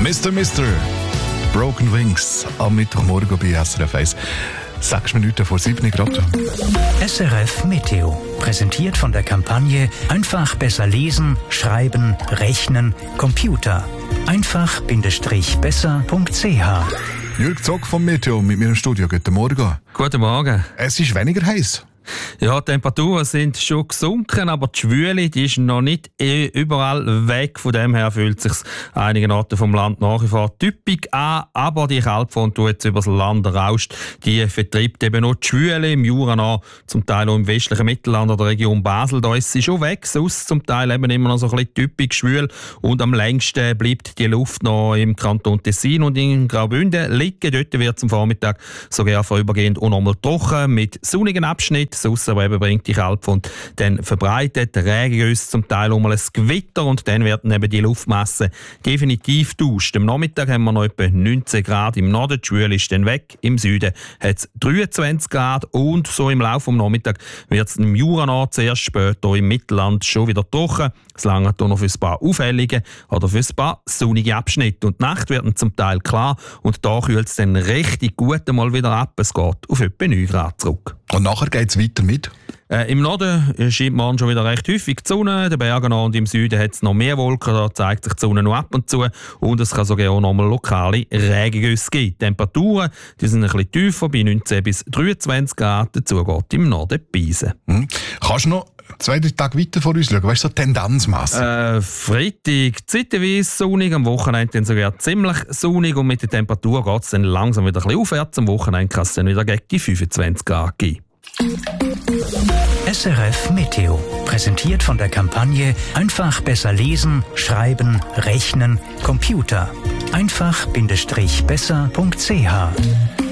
Mr. Broken Wings am Mittwochmorgen bei SRF 1. 6 Minuten vor 7 Grad. SRF Meteo. Präsentiert von der Kampagne Einfach besser lesen, schreiben, rechnen, Computer. Einfach-besser.ch. Jürg Zock vom Meteo mit mir im Studio. Guten Morgen. Guten Morgen. Es ist weniger heiß. Ja, die Temperaturen sind schon gesunken, aber die Schwüle die ist noch nicht überall weg. Von dem her fühlt es sich einigen Orten vom Land nach wie vor typisch an. Aber die Kaltfront, die jetzt über das Land rauscht, die vertreibt eben noch die Schwüle im Jura an, zum Teil auch im westlichen Mittelland oder der Region Basel. Da ist sie schon weg, sonst zum Teil eben immer noch so ein bisschen typisch schwül. Und am längsten bleibt die Luft noch im Kanton Tessin und in Graubünden liegen. Dort wird es am Vormittag sogar vorübergehend auch nochmal trocken mit sonnigen Abschnitten. Sonst aber eben bringt die Kaltfront dann verbreitet, Regengüsse zum Teil um ein Gewitter und dann werden eben die Luftmassen definitiv getauscht. Am Nachmittag haben wir noch etwa 19 Grad im Norden, die Schwüle ist dann weg. Im Süden hat es 23 Grad und so im Laufe des Nachmittags wird es im Jura noch zuerst später im Mittelland schon wieder trocken. Es langt noch für ein paar auffällige oder für ein paar sonnige Abschnitte. Und die Nacht wird dann zum Teil klar und da kühlt es dann richtig gut einmal wieder ab. Es geht auf etwa 9 Grad zurück. Und nachher geht es weiter mit? Im Norden scheint morgen schon wieder recht häufig die Sonne. In den Bergen und im Süden hat es noch mehr Wolken, da zeigt sich die Sonne noch ab und zu. Und es kann sogar auch noch mal lokale Regengüsse geben. Die Temperaturen die sind ein bisschen tiefer, bei 19 bis 23 Grad. Dazu geht im Norden Beisen. Kannst du noch 2-3 Tage weiter vor uns schauen? Weißt du, so Tendenzmasse? Freitag zeitweise sonnig, am Wochenende dann sogar ziemlich sonnig und mit der Temperatur geht es dann langsam wieder ein bisschen aufwärts. Am Wochenende kann es dann wieder gegen die 25 Grad geben. SRF Meteo. Präsentiert von der Kampagne Einfach besser lesen, schreiben, rechnen, Computer. Einfach-besser.ch.